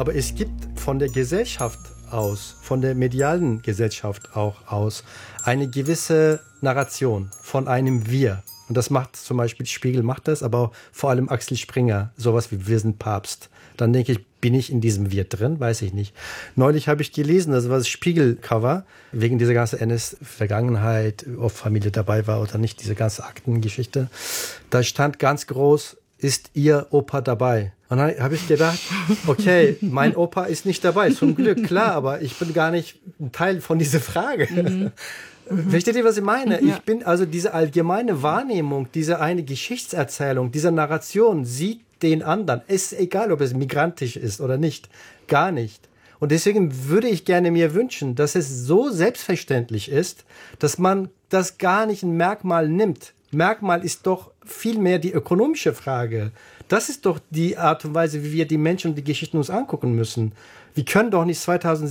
aber es gibt von der Gesellschaft aus, von der medialen Gesellschaft auch aus, eine gewisse Narration von einem Wir. Und das macht zum Beispiel Spiegel macht das, aber vor allem Axel Springer, sowas wie Wir sind Papst. Dann denke ich, bin ich in diesem Wir drin? Weiß ich nicht. Neulich habe ich gelesen, das war das Spiegel-Cover, wegen dieser ganzen NS-Vergangenheit, ob Familie dabei war oder nicht, diese ganze Aktengeschichte. Da stand ganz groß, ist Ihr Opa dabei? Und dann habe ich gedacht, okay, mein Opa ist nicht dabei, zum Glück, klar, aber ich bin gar nicht ein Teil von dieser Frage. Versteht ihr, was ich meine? Ja. Ich bin also diese allgemeine Wahrnehmung, diese eine Geschichtserzählung, diese Narration sieht den anderen. Es ist egal, ob es migrantisch ist oder nicht. Gar nicht. Und deswegen würde ich gerne mir wünschen, dass es so selbstverständlich ist, dass man das gar nicht ein Merkmal nimmt. Merkmal ist doch vielmehr die ökonomische Frage. Das ist doch die Art und Weise, wie wir die Menschen und die Geschichten uns angucken müssen. Wir können doch nicht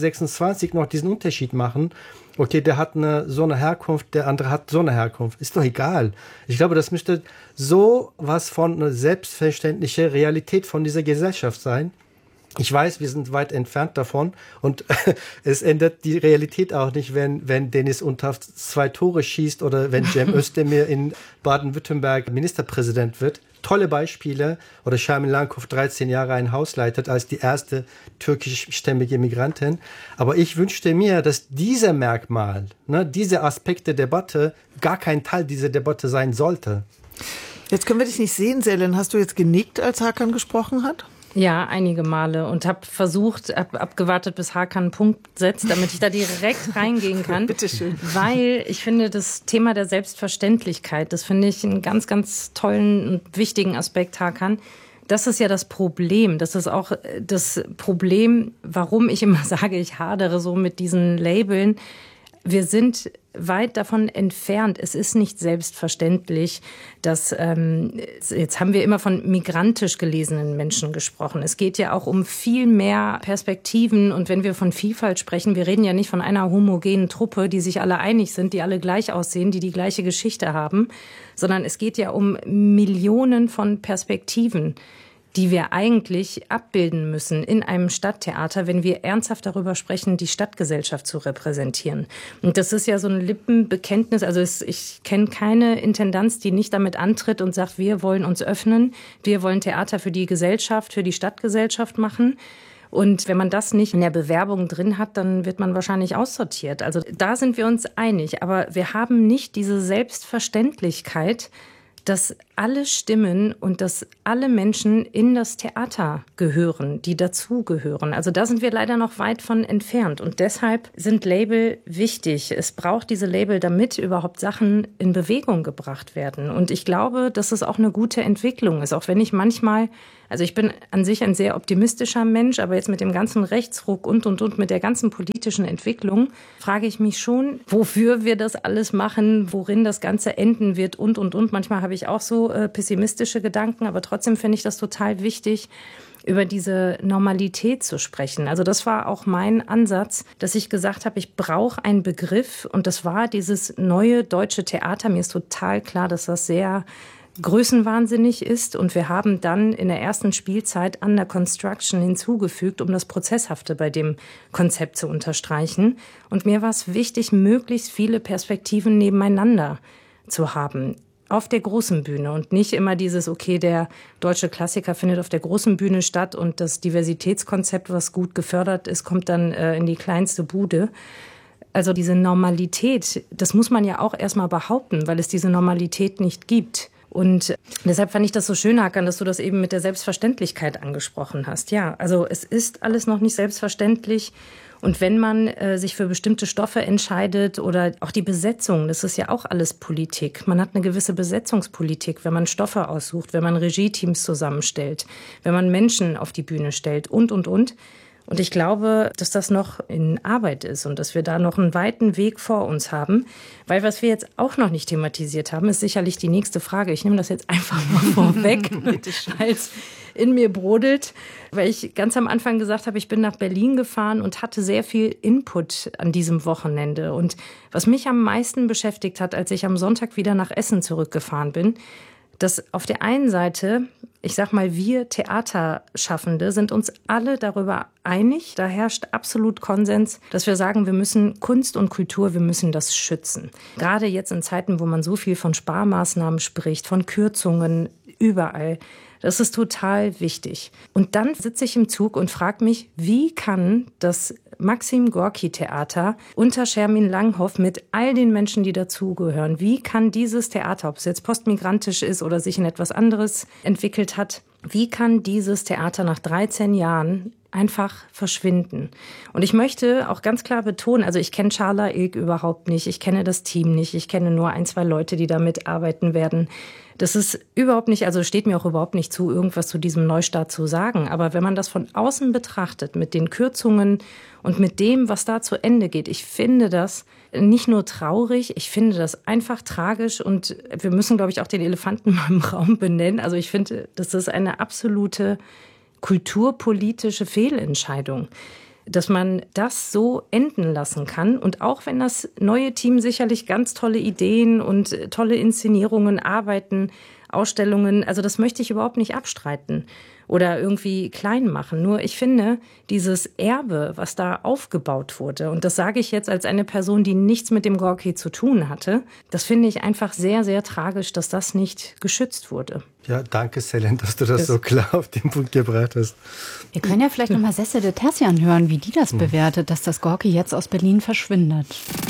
2026 noch diesen Unterschied machen. Okay, der hat so eine Herkunft, der andere hat so eine Herkunft. Ist doch egal. Ich glaube, das müsste so was von einer selbstverständlichen Realität von dieser Gesellschaft sein. Ich weiß, wir sind weit entfernt davon und es ändert die Realität auch nicht, wenn Dennis Untaft 2 Tore schießt oder wenn Cem Özdemir in Baden-Württemberg Ministerpräsident wird. Tolle Beispiele. Oder Şamil Lankow 13 Jahre ein Haus leitet als die erste türkischstämmige Migrantin. Aber ich wünschte mir, dass dieser Merkmal, diese Aspekt der Debatte gar kein Teil dieser Debatte sein sollte. Jetzt können wir dich nicht sehen, Selin. Hast du jetzt genickt, als Hakan gesprochen hat? Ja, einige Male und habe versucht, abgewartet, bis Hakan einen Punkt setzt, damit ich da direkt reingehen kann. Bitte schön. Weil ich finde, das Thema der Selbstverständlichkeit, das finde ich einen ganz, ganz tollen und wichtigen Aspekt, Hakan. Das ist ja das Problem. Das ist auch das Problem, warum ich immer sage, ich hadere so mit diesen Labeln. Wir sind weit davon entfernt. Es ist nicht selbstverständlich, dass, jetzt haben wir immer von migrantisch gelesenen Menschen gesprochen. Es geht ja auch um viel mehr Perspektiven. Und wenn wir von Vielfalt sprechen, wir reden ja nicht von einer homogenen Truppe, die sich alle einig sind, die alle gleich aussehen, die gleiche Geschichte haben, sondern es geht ja um Millionen von Perspektiven, die wir eigentlich abbilden müssen in einem Stadttheater, wenn wir ernsthaft darüber sprechen, die Stadtgesellschaft zu repräsentieren. Und das ist ja so ein Lippenbekenntnis. Also ich kenne keine Intendanz, die nicht damit antritt und sagt, wir wollen uns öffnen, wir wollen Theater für die Gesellschaft, für die Stadtgesellschaft machen. Und wenn man das nicht in der Bewerbung drin hat, dann wird man wahrscheinlich aussortiert. Also da sind wir uns einig. Aber wir haben nicht diese Selbstverständlichkeit, dass alle Stimmen und dass alle Menschen in das Theater gehören, die dazugehören. Also da sind wir leider noch weit von entfernt. Und deshalb sind Label wichtig. Es braucht diese Label, damit überhaupt Sachen in Bewegung gebracht werden. Und ich glaube, dass es auch eine gute Entwicklung ist. Auch wenn ich manchmal, also ich bin an sich ein sehr optimistischer Mensch, aber jetzt mit dem ganzen Rechtsruck und mit der ganzen politischen Entwicklung frage ich mich schon, wofür wir das alles machen, worin das Ganze enden wird und. Manchmal habe ich auch so pessimistische Gedanken, aber trotzdem finde ich das total wichtig, über diese Normalität zu sprechen. Also das war auch mein Ansatz, dass ich gesagt habe, ich brauche einen Begriff und das war dieses neue deutsche Theater. Mir ist total klar, dass das sehr größenwahnsinnig ist und wir haben dann in der ersten Spielzeit Under Construction hinzugefügt, um das Prozesshafte bei dem Konzept zu unterstreichen. Und mir war es wichtig, möglichst viele Perspektiven nebeneinander zu haben. Auf der großen Bühne und nicht immer dieses, okay, der deutsche Klassiker findet auf der großen Bühne statt und das Diversitätskonzept, was gut gefördert ist, kommt dann in die kleinste Bude. Also diese Normalität, das muss man ja auch erstmal behaupten, weil es diese Normalität nicht gibt. Und deshalb fand ich das so schön, Hakan, dass du das eben mit der Selbstverständlichkeit angesprochen hast. Ja, also es ist alles noch nicht selbstverständlich. Und wenn man sich für bestimmte Stoffe entscheidet oder auch die Besetzung, das ist ja auch alles Politik. Man hat eine gewisse Besetzungspolitik, wenn man Stoffe aussucht, wenn man Regie-Teams zusammenstellt, wenn man Menschen auf die Bühne stellt und. Und ich glaube, dass das noch in Arbeit ist und dass wir da noch einen weiten Weg vor uns haben. Weil was wir jetzt auch noch nicht thematisiert haben, ist sicherlich die nächste Frage. Ich nehme das jetzt einfach mal vorweg, weil es in mir brodelt. Weil ich ganz am Anfang gesagt habe, ich bin nach Berlin gefahren und hatte sehr viel Input an diesem Wochenende. Und was mich am meisten beschäftigt hat, als ich am Sonntag wieder nach Essen zurückgefahren bin, dass auf der einen Seite, ich sag mal, wir Theaterschaffende sind uns alle darüber einig, da herrscht absolut Konsens, dass wir sagen, wir müssen Kunst und Kultur, wir müssen das schützen. Gerade jetzt in Zeiten, wo man so viel von Sparmaßnahmen spricht, von Kürzungen überall. Das ist total wichtig. Und dann sitze ich im Zug und frage mich, wie kann das Maxim Gorki Theater unter Schermin Langhoff mit all den Menschen, die dazugehören, wie kann dieses Theater, ob es jetzt postmigrantisch ist oder sich in etwas anderes entwickelt hat, wie kann dieses Theater nach 13 Jahren einfach verschwinden? Und ich möchte auch ganz klar betonen, also ich kenne Çağla Ilk überhaupt nicht, ich kenne das Team nicht, ich kenne nur 1, 2 Leute, die da mitarbeiten werden. Das ist überhaupt nicht, also steht mir auch überhaupt nicht zu, irgendwas zu diesem Neustart zu sagen. Aber wenn man das von außen betrachtet, mit den Kürzungen und mit dem, was da zu Ende geht, ich finde das nicht nur traurig, ich finde das einfach tragisch und wir müssen, glaube ich, auch den Elefanten mal im Raum benennen. Also ich finde, das ist eine absolute kulturpolitische Fehlentscheidung, dass man das so enden lassen kann. Und auch wenn das neue Team sicherlich ganz tolle Ideen und tolle Inszenierungen, Arbeiten, Ausstellungen, also das möchte ich überhaupt nicht abstreiten oder irgendwie klein machen. Nur ich finde, dieses Erbe, was da aufgebaut wurde, und das sage ich jetzt als eine Person, die nichts mit dem Gorki zu tun hatte, das finde ich einfach sehr, sehr tragisch, dass das nicht geschützt wurde. Ja, danke, Selen, dass du das so klar auf den Punkt gebracht hast. Wir können ja vielleicht nochmal Sesse de Terzian hören, wie die das bewertet, dass das Gorki jetzt aus Berlin verschwindet.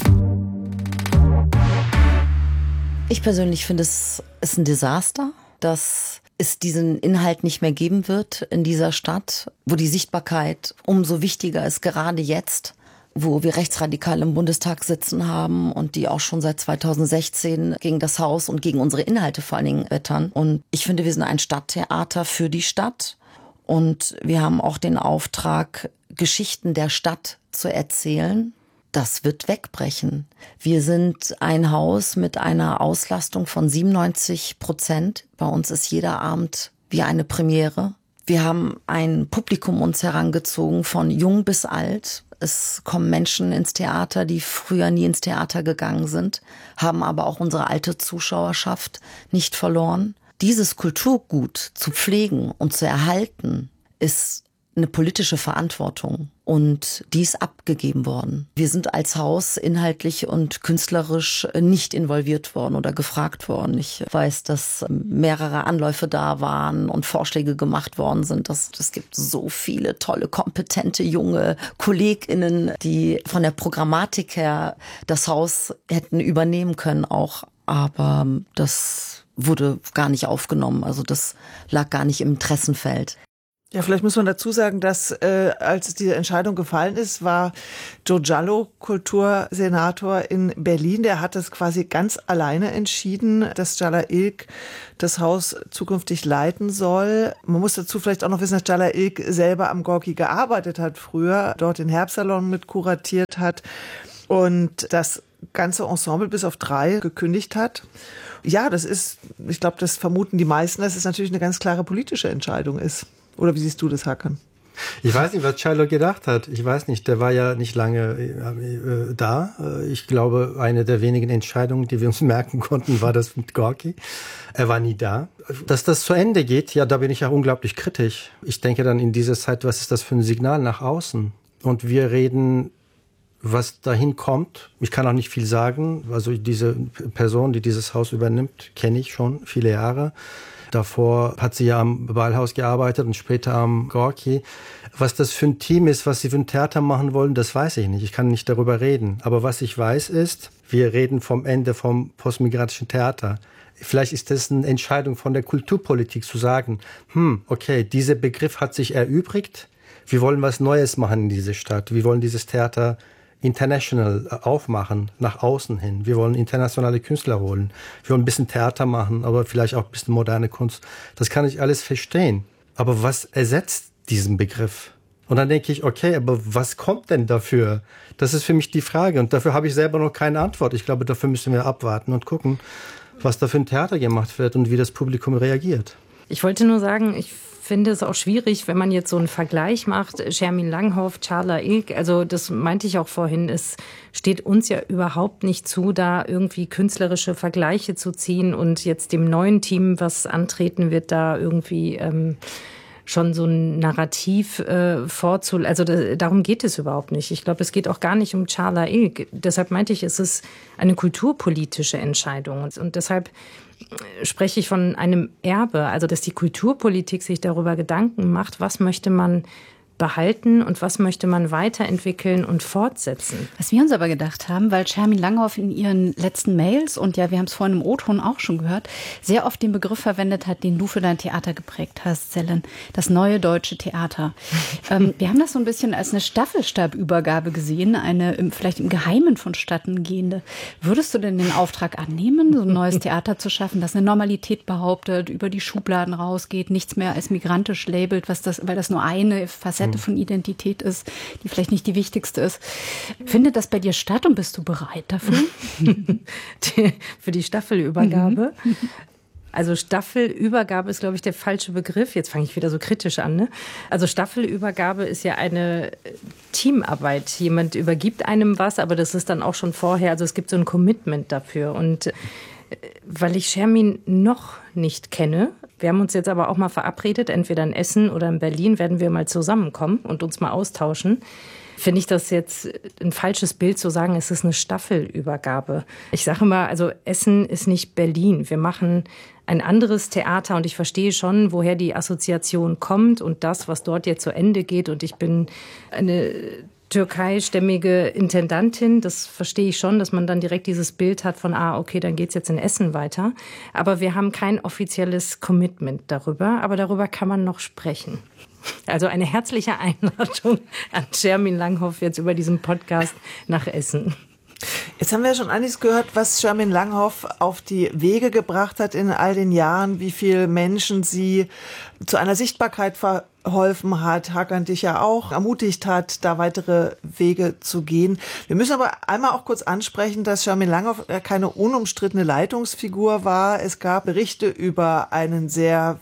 Ich persönlich finde, es ist ein Desaster, dass es diesen Inhalt nicht mehr geben wird in dieser Stadt, wo die Sichtbarkeit umso wichtiger ist, gerade jetzt, wo wir Rechtsradikale im Bundestag sitzen haben und die auch schon seit 2016 gegen das Haus und gegen unsere Inhalte vor allen Dingen wettern. Und ich finde, wir sind ein Stadttheater für die Stadt und wir haben auch den Auftrag, Geschichten der Stadt zu erzählen. Das wird wegbrechen. Wir sind ein Haus mit einer Auslastung von 97%. Bei uns ist jeder Abend wie eine Premiere. Wir haben ein Publikum uns herangezogen von jung bis alt. Es kommen Menschen ins Theater, die früher nie ins Theater gegangen sind, haben aber auch unsere alte Zuschauerschaft nicht verloren. Dieses Kulturgut zu pflegen und zu erhalten, ist eine politische Verantwortung und die ist abgegeben worden. Wir sind als Haus inhaltlich und künstlerisch nicht involviert worden oder gefragt worden. Ich weiß, dass mehrere Anläufe da waren und Vorschläge gemacht worden sind. Es gibt so viele tolle, kompetente, junge KollegInnen, die von der Programmatik her das Haus hätten übernehmen können auch. Aber das wurde gar nicht aufgenommen. Also das lag gar nicht im Interessenfeld. Ja, vielleicht muss man dazu sagen, dass als diese Entscheidung gefallen ist, war Joe Giallo Kultursenator in Berlin. Der hat das quasi ganz alleine entschieden, dass Çağla Ilk das Haus zukünftig leiten soll. Man muss dazu vielleicht auch noch wissen, dass Çağla Ilk selber am Gorki gearbeitet hat früher, dort den Herbstsalon mit kuratiert hat und das ganze Ensemble bis auf 3 gekündigt hat. Ja, das ist, ich glaube, das vermuten die meisten, dass es natürlich eine ganz klare politische Entscheidung ist. Oder wie siehst du das, Hakan? Ich weiß nicht, was Çağla gedacht hat. Ich weiß nicht, der war ja nicht lange da. Ich glaube, eine der wenigen Entscheidungen, die wir uns merken konnten, war das mit Gorki. Er war nie da. Dass das zu Ende geht, ja, da bin ich ja unglaublich kritisch. Ich denke dann in dieser Zeit, was ist das für ein Signal nach außen? Und wir reden, was dahin kommt. Ich kann auch nicht viel sagen. Also diese Person, die dieses Haus übernimmt, kenne ich schon viele Jahre. Davor hat sie ja am Ballhaus gearbeitet und später am Gorki. Was das für ein Team ist, was sie für ein Theater machen wollen, das weiß ich nicht. Ich kann nicht darüber reden. Aber was ich weiß ist, wir reden vom Ende vom postmigrantischen Theater. Vielleicht ist das eine Entscheidung von der Kulturpolitik zu sagen, okay, dieser Begriff hat sich erübrigt. Wir wollen was Neues machen in dieser Stadt. Wir wollen dieses Theater international aufmachen, nach außen hin. Wir wollen internationale Künstler holen. Wir wollen ein bisschen Theater machen, aber vielleicht auch ein bisschen moderne Kunst. Das kann ich alles verstehen. Aber was ersetzt diesen Begriff? Und dann denke ich, okay, aber was kommt denn dafür? Das ist für mich die Frage. Und dafür habe ich selber noch keine Antwort. Ich glaube, dafür müssen wir abwarten und gucken, was da für ein Theater gemacht wird und wie das Publikum reagiert. Ich wollte nur sagen, ich finde es auch schwierig, wenn man jetzt so einen Vergleich macht, Shermin Langhoff, Çağla İlk, also das meinte ich auch vorhin, es steht uns ja überhaupt nicht zu, da irgendwie künstlerische Vergleiche zu ziehen und jetzt dem neuen Team, was antreten wird, da irgendwie schon so ein Narrativ vorzulegen. Also darum geht es überhaupt nicht. Ich glaube, es geht auch gar nicht um Çağla İlk. Deshalb meinte ich, es ist eine kulturpolitische Entscheidung. Und deshalb spreche ich von einem Erbe, also dass die Kulturpolitik sich darüber Gedanken macht, was möchte man behalten und was möchte man weiterentwickeln und fortsetzen. Was wir uns aber gedacht haben, weil Shermin Langhoff in ihren letzten Mails, und ja, wir haben es vorhin im O-Ton auch schon gehört, sehr oft den Begriff verwendet hat, den du für dein Theater geprägt hast, Selen, das neue deutsche Theater. Wir haben das so ein bisschen als eine Staffelstabübergabe gesehen, eine vielleicht im Geheimen vonstatten gehende. Würdest du denn den Auftrag annehmen, so ein neues Theater zu schaffen, das eine Normalität behauptet, über die Schubladen rausgeht, nichts mehr als migrantisch labelt, weil das nur eine Facette von Identität ist, die vielleicht nicht die wichtigste ist. Findet das bei dir statt und bist du bereit dafür? Für die Staffelübergabe? Also Staffelübergabe ist, glaube ich, der falsche Begriff. Jetzt fange ich wieder so kritisch an. Ne? Also Staffelübergabe ist ja eine Teamarbeit. Jemand übergibt einem was, aber das ist dann auch schon vorher. Also es gibt so ein Commitment dafür. Und weil ich Shermin noch nicht kenne, wir haben uns jetzt aber auch mal verabredet, entweder in Essen oder in Berlin werden wir mal zusammenkommen und uns mal austauschen. Finde ich das jetzt ein falsches Bild zu sagen, es ist eine Staffelübergabe. Ich sage immer, also Essen ist nicht Berlin. Wir machen ein anderes Theater und ich verstehe schon, woher die Assoziation kommt und das, was dort jetzt zu Ende geht. Und ich bin eine türkeistämmige Intendantin, das verstehe ich schon, dass man dann direkt dieses Bild hat von, okay, dann geht's jetzt in Essen weiter. Aber wir haben kein offizielles Commitment darüber, aber darüber kann man noch sprechen. Also eine herzliche Einladung an Shermin Langhoff jetzt über diesen Podcast nach Essen. Jetzt haben wir ja schon einiges gehört, was Shermin Langhoff auf die Wege gebracht hat in all den Jahren, wie viele Menschen sie zu einer Sichtbarkeit verholfen hat, Hakan dich ja auch ermutigt hat, da weitere Wege zu gehen. Wir müssen aber einmal auch kurz ansprechen, dass Shermin Langhoff keine unumstrittene Leitungsfigur war. Es gab Berichte über einen sehr,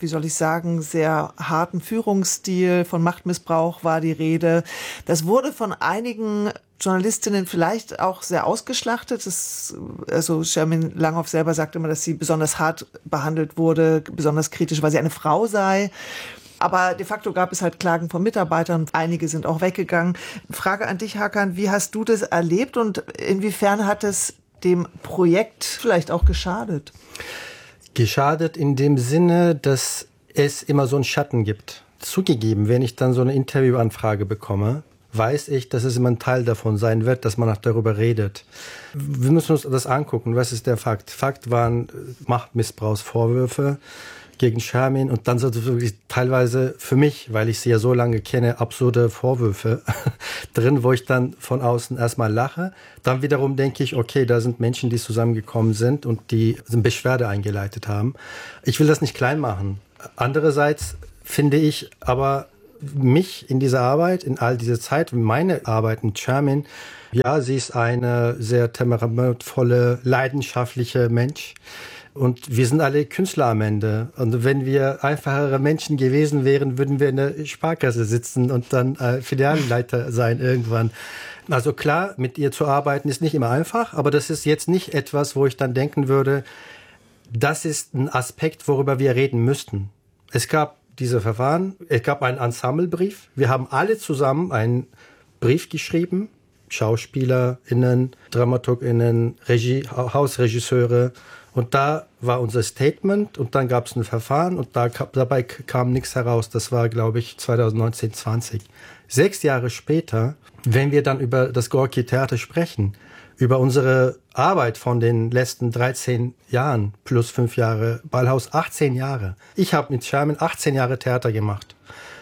sehr harten Führungsstil, von Machtmissbrauch war die Rede. Das wurde von einigen Journalistinnen vielleicht auch sehr ausgeschlachtet. Also Shermin Langhoff selber sagt immer, dass sie besonders hart behandelt wurde, besonders kritisch, weil sie eine Frau sei. Aber de facto gab es halt Klagen von Mitarbeitern. Einige sind auch weggegangen. Frage an dich, Hakan, wie hast du das erlebt und inwiefern hat es dem Projekt vielleicht auch geschadet? Geschadet in dem Sinne, dass es immer so einen Schatten gibt. Zugegeben, wenn ich dann so eine Interviewanfrage bekomme, weiß ich, dass es immer ein Teil davon sein wird, dass man auch darüber redet. Wir müssen uns das angucken. Was ist der Fakt? Fakt waren Machtmissbrauchsvorwürfe gegen Shermin und dann so wirklich teilweise für mich, weil ich sie ja so lange kenne, absurde Vorwürfe drin, wo ich dann von außen erstmal lache. Dann wiederum denke ich, okay, da sind Menschen, die zusammengekommen sind und die eine Beschwerde eingeleitet haben. Ich will das nicht klein machen. Andererseits finde ich aber mich in dieser Arbeit, in all dieser Zeit, meine Arbeit mit Shermin, ja, sie ist eine sehr temperamentvolle, leidenschaftliche Mensch. Und wir sind alle Künstler am Ende. Und wenn wir einfachere Menschen gewesen wären, würden wir in der Sparkasse sitzen und dann Filialleiter sein irgendwann. Also klar, mit ihr zu arbeiten ist nicht immer einfach, aber das ist jetzt nicht etwas, wo ich dann denken würde, das ist ein Aspekt, worüber wir reden müssten. Es gab diese Verfahren, es gab einen Ensemblebrief. Wir haben alle zusammen einen Brief geschrieben, SchauspielerInnen, DramaturgInnen, Hausregisseure. Und da war unser Statement und dann gab es ein Verfahren und dabei kam nichts heraus. Das war, glaube ich, 2019, 20. 6 Jahre später, wenn wir dann über das Gorki Theater sprechen, über unsere Arbeit von den letzten 13 Jahren plus 5 Jahre, Ballhaus 18 Jahre. Ich habe mit Shermin 18 Jahre Theater gemacht.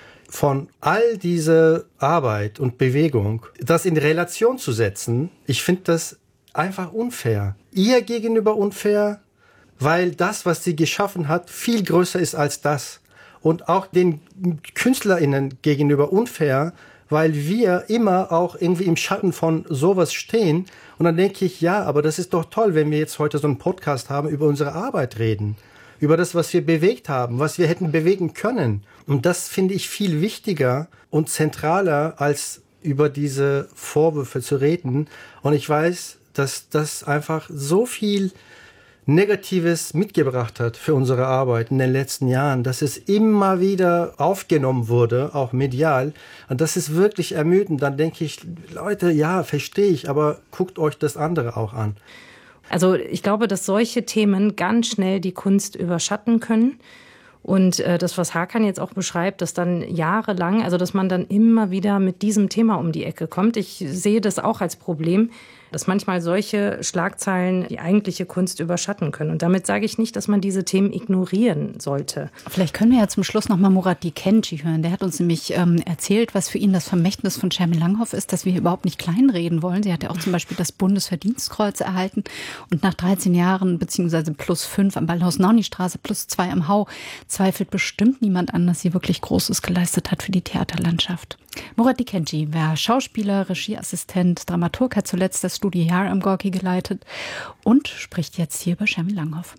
Von all dieser Arbeit und Bewegung, das in Relation zu setzen, ich finde das einfach unfair. Ihr gegenüber unfair, weil das, was sie geschaffen hat, viel größer ist als das. Und auch den KünstlerInnen gegenüber unfair, weil wir immer auch irgendwie im Schatten von sowas stehen. Und dann denke ich, ja, aber das ist doch toll, wenn wir jetzt heute so einen Podcast haben, über unsere Arbeit reden. über das, was wir bewegt haben, was wir hätten bewegen können. Und das finde ich viel wichtiger und zentraler, als über diese Vorwürfe zu reden. Und ich weiß, dass das einfach so viel Negatives mitgebracht hat für unsere Arbeit in den letzten Jahren, dass es immer wieder aufgenommen wurde, auch medial. Und das ist wirklich ermüdend. Dann denke ich, Leute, ja, verstehe ich, aber guckt euch das andere auch an. Also ich glaube, dass solche Themen ganz schnell die Kunst überschatten können. Und das, was Hakan jetzt auch beschreibt, dass dann jahrelang, also dass man dann immer wieder mit diesem Thema um die Ecke kommt. Ich sehe das auch als Problem, dass manchmal solche Schlagzeilen die eigentliche Kunst überschatten können. Und damit sage ich nicht, dass man diese Themen ignorieren sollte. Vielleicht können wir ja zum Schluss noch mal Murat Dikenci hören. Der hat uns nämlich erzählt, was für ihn das Vermächtnis von Shermin Langhoff ist, dass wir hier überhaupt nicht kleinreden wollen. Sie hat ja auch zum Beispiel das Bundesverdienstkreuz erhalten und nach 13 Jahren beziehungsweise +5 am Ballhaus-Nauni-Straße, +2 am Hau, zweifelt bestimmt niemand an, dass sie wirklich Großes geleistet hat für die Theaterlandschaft. Murat Dikenci war Schauspieler, Regieassistent, Dramaturg, hat zuletzt das Studio Jahr am Gorki geleitet und spricht jetzt hier über Shermin Langhoff.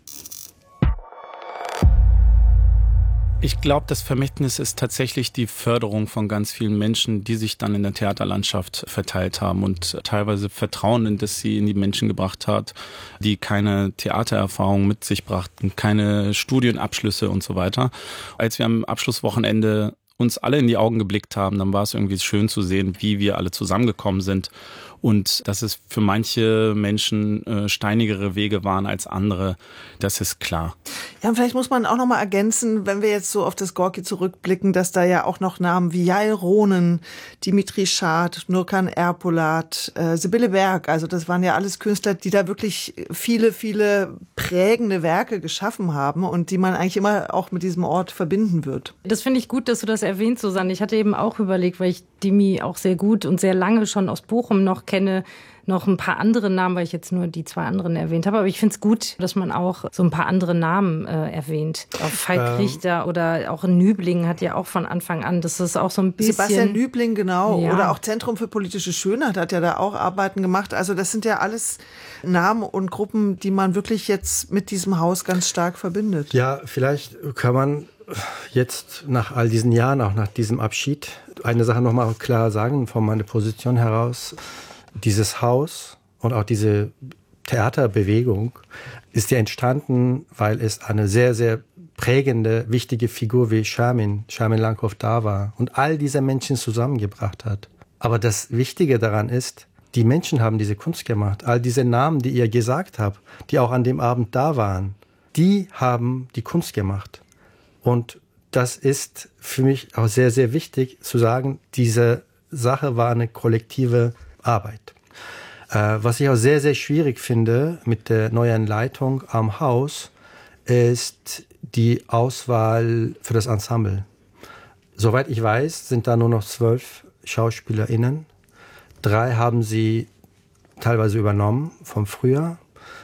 Ich glaube, das Vermächtnis ist tatsächlich die Förderung von ganz vielen Menschen, die sich dann in der Theaterlandschaft verteilt haben und teilweise Vertrauen, in das sie in die Menschen gebracht hat, die keine Theatererfahrung mit sich brachten, keine Studienabschlüsse und so weiter. Als wir am Abschlusswochenende uns alle in die Augen geblickt haben, dann war es irgendwie schön zu sehen, wie wir alle zusammengekommen sind und dass es für manche Menschen steinigere Wege waren als andere, das ist klar. Ja, und vielleicht muss man auch noch mal ergänzen, wenn wir jetzt so auf das Gorki zurückblicken, dass da ja auch noch Namen wie Yael Ronen, Dimitri Schad, Nurkan Erpolat, Sibylle Berg, also das waren ja alles Künstler, die da wirklich viele, viele prägende Werke geschaffen haben und die man eigentlich immer auch mit diesem Ort verbinden wird. Das finde ich gut, dass du das erwähnst, Susanne. Ich hatte eben auch überlegt, weil ich Dimi auch sehr gut und sehr lange schon aus Bochum noch kenne, noch ein paar andere Namen, weil ich jetzt nur die 2 anderen erwähnt habe. Aber ich finde es gut, dass man auch so ein paar andere Namen erwähnt. Auch Falk Richter oder auch Nübling hat ja auch von Anfang an, das ist auch so ein bisschen... Sebastian Nübling, genau. Ja. Oder auch Zentrum für politische Schönheit hat ja da auch Arbeiten gemacht. Also das sind ja alles Namen und Gruppen, die man wirklich jetzt mit diesem Haus ganz stark verbindet. Ja, vielleicht kann man jetzt nach all diesen Jahren, auch nach diesem Abschied, eine Sache nochmal klar sagen, von meiner Position heraus. Dieses Haus und auch diese Theaterbewegung ist ja entstanden, weil es eine sehr, sehr prägende, wichtige Figur wie Shermin Langhoff da war und all diese Menschen zusammengebracht hat. Aber das Wichtige daran ist, die Menschen haben diese Kunst gemacht. All diese Namen, die ihr gesagt habt, die auch an dem Abend da waren, die haben die Kunst gemacht. Und das ist für mich auch sehr, sehr wichtig zu sagen, diese Sache war eine kollektive Arbeit. Was ich auch sehr, sehr schwierig finde mit der neuen Leitung am Haus, ist die Auswahl für das Ensemble. Soweit ich weiß, sind da nur noch 12 SchauspielerInnen. 3 haben sie teilweise übernommen vom Frühjahr.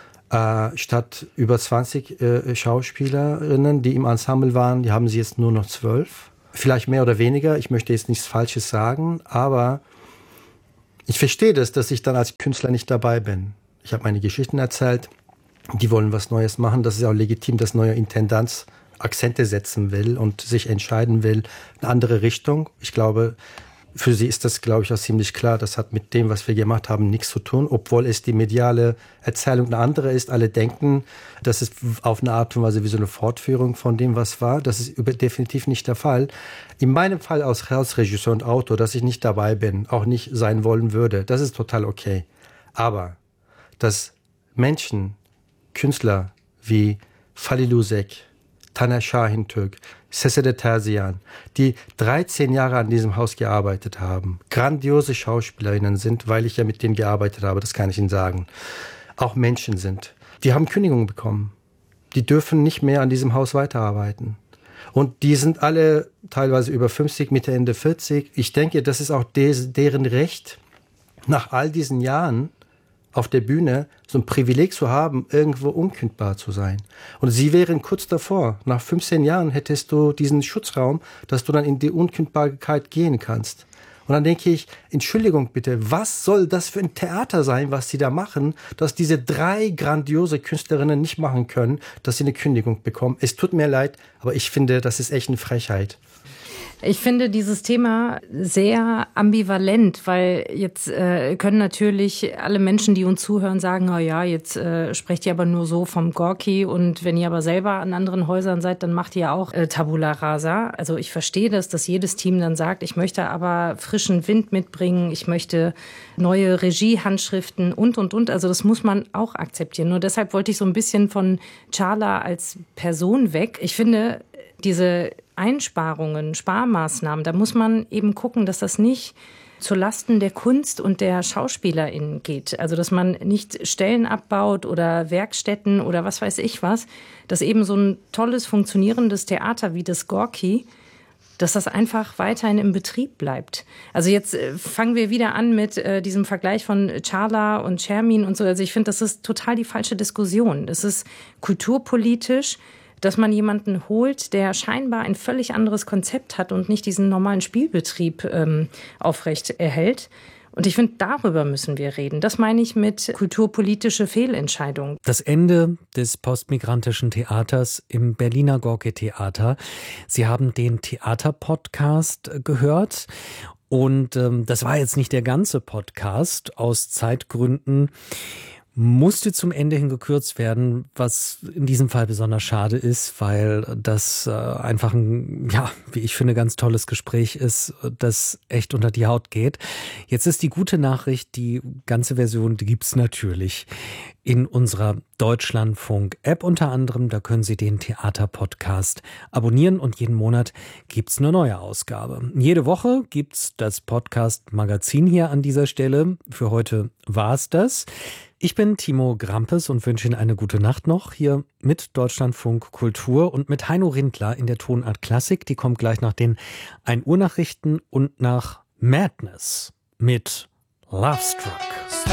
Statt über 20 Schauspielerinnen, die im Ensemble waren, die haben sie jetzt nur noch 12. Vielleicht mehr oder weniger, ich möchte jetzt nichts Falsches sagen, aber ich verstehe das, dass ich dann als Künstler nicht dabei bin. Ich habe meine Geschichten erzählt, die wollen was Neues machen, das ist auch legitim, dass neuer Intendanz Akzente setzen will und sich entscheiden will, eine andere Richtung. Ich glaube, für sie ist das, glaube ich, auch ziemlich klar. Das hat mit dem, was wir gemacht haben, nichts zu tun, obwohl es die mediale Erzählung eine andere ist. Alle denken, das ist auf eine Art und Weise wie so eine Fortführung von dem, was war. Das ist definitiv nicht der Fall. In meinem Fall als Regisseur und Autor, dass ich nicht dabei bin, auch nicht sein wollen würde, das ist total okay. Aber dass Menschen, Künstler wie Fali Lusek, Taner Şahintürk, Sesede Terzian, die 13 Jahre an diesem Haus gearbeitet haben, grandiose Schauspielerinnen sind, weil ich ja mit denen gearbeitet habe, das kann ich Ihnen sagen, auch Menschen sind. Die haben Kündigungen bekommen. Die dürfen nicht mehr an diesem Haus weiterarbeiten. Und die sind alle teilweise über 50, Mitte, Ende 40. Ich denke, das ist auch deren Recht, nach all diesen Jahren auf der Bühne so ein Privileg zu haben, irgendwo unkündbar zu sein. Und sie wären kurz davor. Nach 15 Jahren hättest du diesen Schutzraum, dass du dann in die Unkündbarkeit gehen kannst. Und dann denke ich, Entschuldigung bitte, was soll das für ein Theater sein, was sie da machen, dass diese 3 grandiose Künstlerinnen nicht machen können, dass sie eine Kündigung bekommen. Es tut mir leid, aber ich finde, das ist echt eine Frechheit. Ich finde dieses Thema sehr ambivalent, weil jetzt können natürlich alle Menschen, die uns zuhören, sagen, oh ja, jetzt sprecht ihr aber nur so vom Gorki und wenn ihr aber selber an anderen Häusern seid, dann macht ihr auch Tabula Rasa. Also ich verstehe das, dass jedes Team dann sagt, ich möchte aber frischen Wind mitbringen, ich möchte neue Regiehandschriften und. Also das muss man auch akzeptieren. Nur deshalb wollte ich so ein bisschen von Çağla als Person weg. Ich finde, diese Einsparungen, Sparmaßnahmen, da muss man eben gucken, dass das nicht zulasten der Kunst und der SchauspielerInnen geht. Also, dass man nicht Stellen abbaut oder Werkstätten oder was weiß ich was, dass eben so ein tolles, funktionierendes Theater wie das Gorki, dass das einfach weiterhin im Betrieb bleibt. Also jetzt fangen wir wieder an mit diesem Vergleich von Çağla und Şermin und so. Also ich finde, das ist total die falsche Diskussion. Das ist kulturpolitisch, dass man jemanden holt, der scheinbar ein völlig anderes Konzept hat und nicht diesen normalen Spielbetrieb aufrecht erhält. Und ich finde, darüber müssen wir reden. Das meine ich mit kulturpolitische Fehlentscheidungen. Das Ende des postmigrantischen Theaters im Berliner Gorki-Theater. Sie haben den Theater-Podcast gehört. Und das war jetzt nicht der ganze Podcast. Aus Zeitgründen musste zum Ende hin gekürzt werden, was in diesem Fall besonders schade ist, weil das einfach ein, ja, wie ich finde, ganz tolles Gespräch ist, das echt unter die Haut geht. Jetzt ist die gute Nachricht, die ganze Version, die gibt's natürlich in unserer Deutschlandfunk-App unter anderem. Da können Sie den Theater-Podcast abonnieren und jeden Monat gibt's eine neue Ausgabe. Jede Woche gibt's das Podcast-Magazin hier an dieser Stelle. Für heute war's das. Ich bin Timo Grampes und wünsche Ihnen eine gute Nacht noch hier mit Deutschlandfunk Kultur und mit Heino Rindler in der Tonart Klassik. Die kommt gleich nach den 1 Uhr Nachrichten und nach Madness mit Lovestruck.